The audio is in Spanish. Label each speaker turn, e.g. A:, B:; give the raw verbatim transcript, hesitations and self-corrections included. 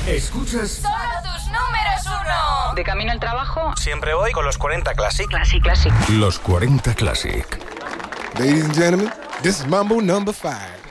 A: Escuchas
B: solo tus números uno.
C: De camino al trabajo,
D: siempre voy con los cuarenta Classic.
C: Classic, Classic.
A: Los cuarenta Classic.
E: Ladies and gentlemen, this is Mambo number five.